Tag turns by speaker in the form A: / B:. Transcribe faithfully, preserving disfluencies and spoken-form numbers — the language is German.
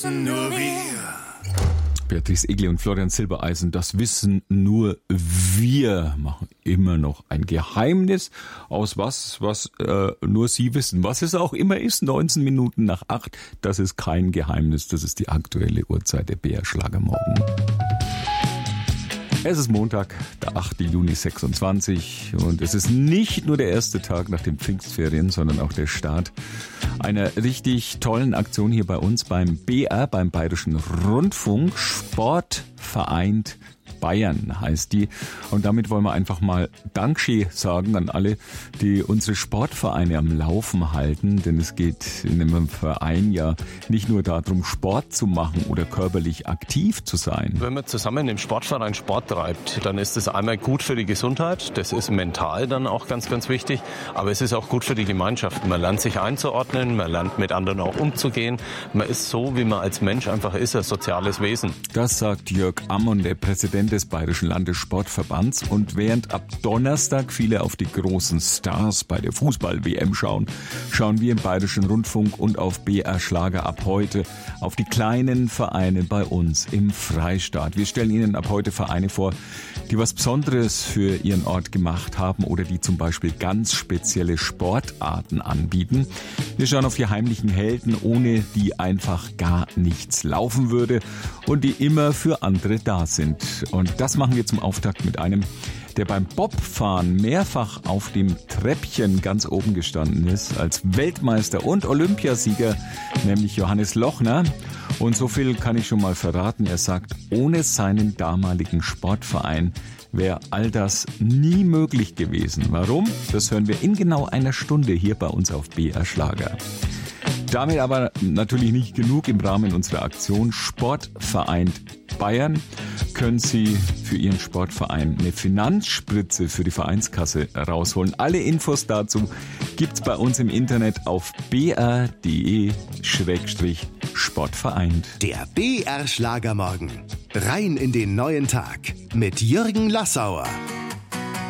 A: Nur wir.
B: Beatrice Egli und Florian Silbereisen, das wissen nur wir, machen immer noch ein Geheimnis aus was, was äh, nur sie wissen. Was es auch immer ist, neunzehn Minuten nach acht, das ist kein Geheimnis, das ist die aktuelle Uhrzeit der B R Schlagermorgen. Es ist Montag, der achte Juni sechsundzwanzig und es ist nicht nur der erste Tag nach den Pfingstferien, sondern auch der Start einer richtig tollen Aktion hier bei uns beim B R, beim Bayerischen Rundfunk. Sport vereint Bayern heißt die. Und damit wollen wir einfach mal Dankeschön sagen an alle, die unsere Sportvereine am Laufen halten. Denn es geht in einem Verein ja nicht nur darum, Sport zu machen oder körperlich aktiv zu sein.
C: Wenn man zusammen im Sportverein Sport treibt, dann ist es einmal gut für die Gesundheit. Das ist mental dann auch ganz, ganz wichtig. Aber es ist auch gut für die Gemeinschaft. Man lernt sich einzuordnen, man lernt mit anderen auch umzugehen. Man ist so, wie man als Mensch einfach ist, ein soziales Wesen.
B: Das sagt Jörg Ammon, der Präsident des Bayerischen Landessportverbands. Und während ab Donnerstag viele auf die großen Stars bei der Fußball-W M schauen, schauen wir im Bayerischen Rundfunk und auf B R Schlager ab heute auf die kleinen Vereine bei uns im Freistaat. Wir stellen Ihnen ab heute Vereine vor, die was Besonderes für ihren Ort gemacht haben oder die zum Beispiel ganz spezielle Sportarten anbieten. Wir schauen auf die heimlichen Helden, ohne die einfach gar nichts laufen würde und die immer für andere da sind. Und das machen wir zum Auftakt mit einem, der beim Bobfahren mehrfach auf dem Treppchen ganz oben gestanden ist, als Weltmeister und Olympiasieger, nämlich Johannes Lochner. Und so viel kann ich schon mal verraten. Er sagt, ohne seinen damaligen Sportverein wäre all das nie möglich gewesen. Warum? Das hören wir in genau einer Stunde hier bei uns auf B R Schlager. Damit aber natürlich nicht genug. Im Rahmen unserer Aktion Sport vereint Bayern können Sie für Ihren Sportverein eine Finanzspritze für die Vereinskasse rausholen. Alle Infos dazu gibt's bei uns im Internet auf b r punkt d e Schrägstrich sportvereint.
A: Der B R Schlagermorgen. Rein in den neuen Tag mit Jürgen Lassauer.